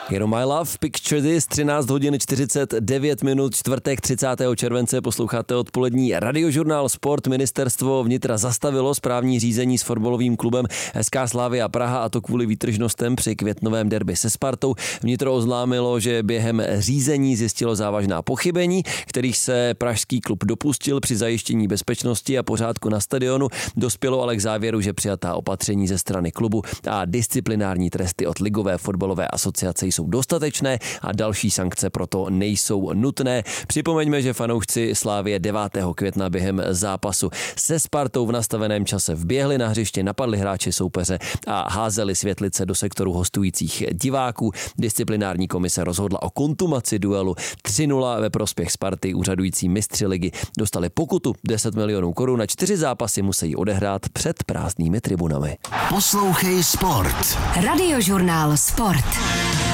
Jenom My Love, Picture This, 13 hodin 49 minut, čtvrtek 30. července, posloucháte odpolední radiožurnál Sport. Ministerstvo vnitra zastavilo správní řízení s fotbalovým klubem SK Slavia Praha, a to kvůli výtržnostem při květnovém derby se Spartou. Vnitro oznámilo, že během řízení zjistilo závažná pochybení, kterých se pražský klub dopustil při zajištění bezpečnosti a pořádku na stadionu. Dospělo ale k závěru, že přijatá opatření ze strany klubu a disciplinární tresty od Ligové fotbalové asociace jsou dostatečné a další sankce proto nejsou nutné. Připomeňme, že fanoušci Slavie 9. května během zápasu se Spartou v nastaveném čase vběhli na hřiště, napadli hráče soupeře a házeli světlice do sektoru hostujících diváků. Disciplinární komise rozhodla o kontumaci duelu 3-0 ve prospěch Sparty. Úřadující mistři ligy dostali pokutu 10 milionů korun a 4 zápasy musí odehrát před prázdnými tribunami. Poslouchej Sport. Radiožurnál Sport.